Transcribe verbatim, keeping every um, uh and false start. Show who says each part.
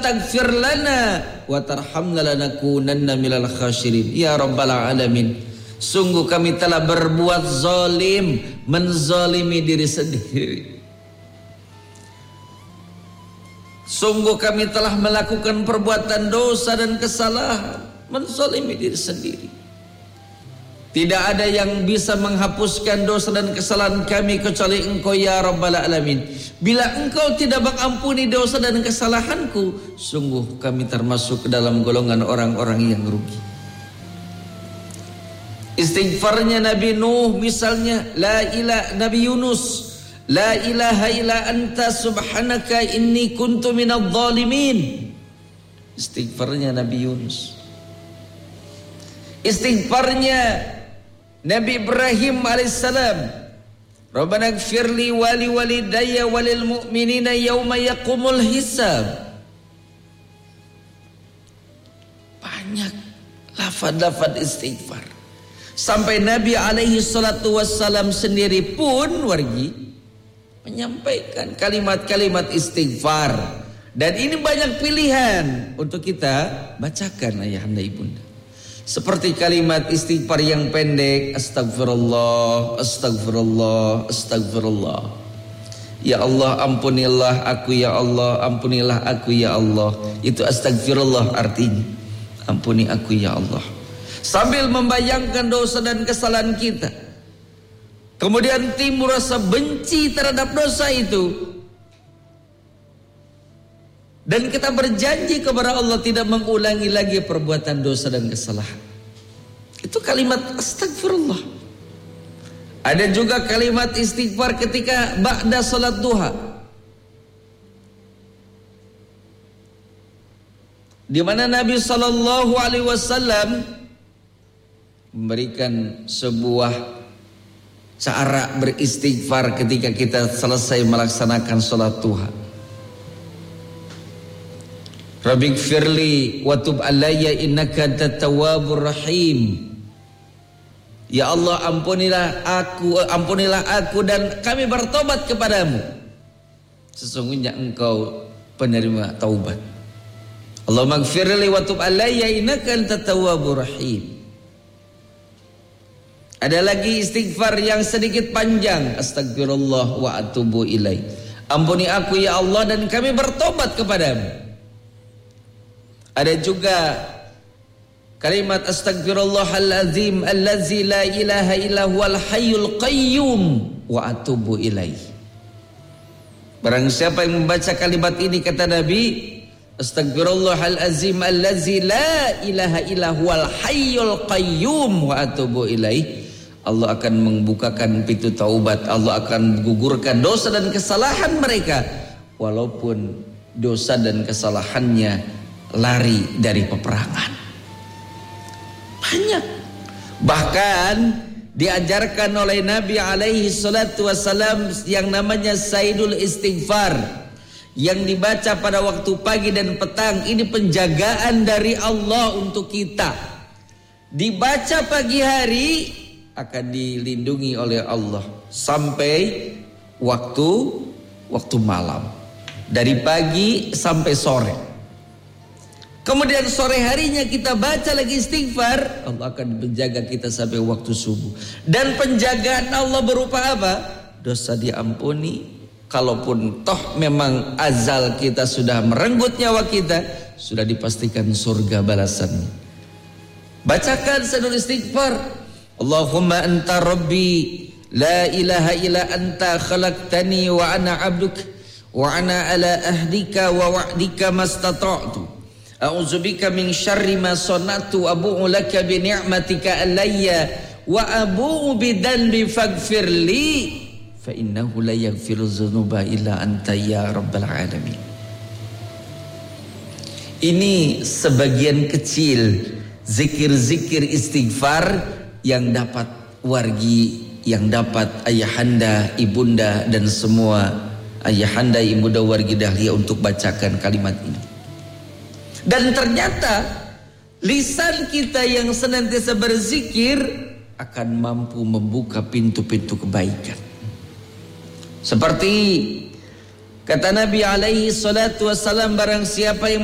Speaker 1: taghfir lana wa tarhamna lanakunanna minal khasirin. Ya Rabbal alamin, sungguh kami telah berbuat zalim, menzalimi diri sendiri. Sungguh kami telah melakukan perbuatan dosa dan kesalahan, menzalimi diri sendiri. Tidak ada yang bisa menghapuskan dosa dan kesalahan kami kecuali Engkau ya Rabbal alamin. Bila Engkau tidak mengampuni dosa dan kesalahanku, sungguh kami termasuk ke dalam golongan orang-orang yang rugi. Istighfarnya Nabi Nuh misalnya, la ilaha Nabi Yunus, la ilaha illa anta subhanaka inni kuntu minadh dhalimin. Istighfarnya Nabi Yunus. Istighfarnya Nabi Ibrahim alaihissalam, Rabbana ighfirli wali walidayya walil mu'minina yawma yaqumul hisab. Banyak lafaz-lafaz istighfar. Sampai Nabi alaihi salatu wassalam sendiri pun wargi menyampaikan kalimat-kalimat istighfar. Dan ini banyak pilihan untuk kita bacakan ayahanda ibunda. Seperti kalimat istighfar yang pendek, astagfirullah, astagfirullah, astagfirullah. Ya Allah ampunilah aku ya Allah, ampunilah aku ya Allah. Itu astagfirullah artinya, ampuni aku ya Allah. Sambil membayangkan dosa dan kesalahan kita, kemudian timbul rasa benci terhadap dosa itu, dan kita berjanji kepada Allah tidak mengulangi lagi perbuatan dosa dan kesalahan. Itu kalimat astagfirullah. Ada juga kalimat istighfar ketika ba'da salat duha, di mana Nabi sallallahu alaihi wasallam memberikan sebuah cara beristighfar ketika kita selesai melaksanakan salat duha. Rabbighfirli wa tub alayya innaka antat tawwabur rahim. Ya Allah ampunilah aku, ampunilah aku dan kami bertobat kepadamu. Sesungguhnya Engkau penerima taubat. Allahumma ighfirli wa tub alayya innaka antat tawwabur rahim. Ada lagi istighfar yang sedikit panjang, astagfirullah wa atubu ilaih. Ampuni aku ya Allah dan kami bertobat kepadamu. Ada juga kalimat astagfirullahal azim allazi la ilaha illa huwal hayyul qayyum wa atubu ilaih. Barang siapa yang membaca kalimat ini, kata Nabi, astagfirullahal azim allazi la ilaha illa huwal hayyul qayyum wa atubu ilaih, Allah akan membukakan pintu taubat. Allah akan menggugurkan dosa dan kesalahan mereka, walaupun dosa dan kesalahannya lari dari peperangan. Banyak. Bahkan diajarkan oleh Nabi alaihi salatu wassalam yang namanya Sayyidul Istighfar, yang dibaca pada waktu pagi dan petang. Ini penjagaan dari Allah untuk kita. Dibaca pagi hari akan dilindungi oleh Allah sampai waktu waktu malam, dari pagi sampai sore. Kemudian sore harinya kita baca lagi istighfar, Allah akan menjaga kita sampai waktu subuh. Dan penjagaan Allah berupa apa? Dosa diampuni. Kalaupun toh memang azal kita sudah merenggut nyawa kita, sudah dipastikan surga balasannya. Bacakan Sayyidul Istighfar. Allahumma anta rabbi la ilaha illa anta khalaqtani wa ana abduk wa ana ala ahdika wa wa'dika mastata'tu. A'udzubika min syarri ma sanatu abu'u laka bi ni'matika alayya wa abu'u bi dhanbi faghfirli fa innahu la yaghfiru dzunuba illa anta ya rabbal alamin. Ini sebagian kecil zikir-zikir istighfar yang dapat wargi, yang dapat ayahanda, ibunda dan semua ayahanda, ibunda wargi dahlia untuk bacakan kalimat ini. Dan ternyata lisan kita yang senantiasa berzikir akan mampu membuka pintu-pintu kebaikan. Seperti kata Nabi alaihi salatu wassalam, barang siapa yang